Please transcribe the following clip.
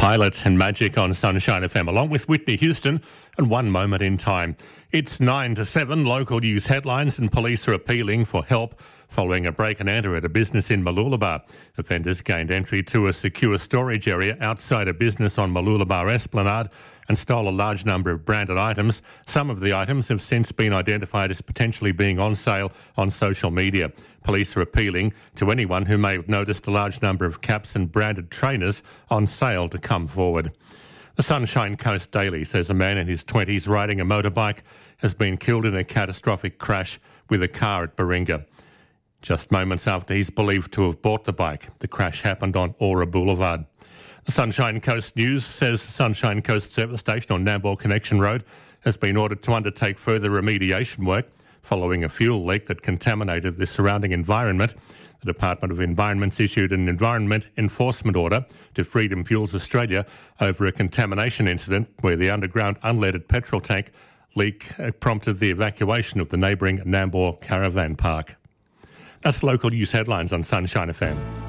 Pilot and Magic on Sunshine FM, along with Whitney Houston and One Moment in Time. It's 9 to 7, local news headlines, and police are appealing for help following a break and enter at a business in Mooloolaba. Offenders gained entry to a secure storage area outside a business on Mooloolaba Esplanade and stole a large number of branded items. Some of the items have since been identified as potentially being on sale on social media. Police are appealing to anyone who may have noticed a large number of caps and branded trainers on sale to come forward. The Sunshine Coast Daily says a man in his 20s riding a motorbike has been killed in a catastrophic crash with a car at Baringa. Just moments after he's believed to have bought the bike, the crash happened on Aura Boulevard. The Sunshine Coast News says Sunshine Coast Service Station on Nambour Connection Road has been ordered to undertake further remediation work following a fuel leak that contaminated the surrounding environment. The Department of Environment's issued an environment enforcement order to Freedom Fuels Australia over a contamination incident where the underground unleaded petrol tank leak prompted the evacuation of the neighbouring Nambour Caravan Park. That's local news headlines on Sunshine FM.